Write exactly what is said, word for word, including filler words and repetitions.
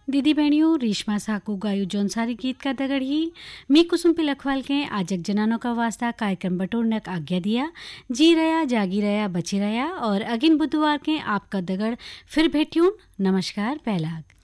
दीदी बहनियों रेशमा साकू गायु जौनसारी गीत का दगड़ ही मी कुसुम पे लखवाल के आजक जनानों का वास्ता कार्यक्रम बटोरनक आज्ञा दिया। जी रया जागी रया बची रया और अगिन बुधवार के आपका दगड़ फिर भेट्यून। नमस्कार पहलाग।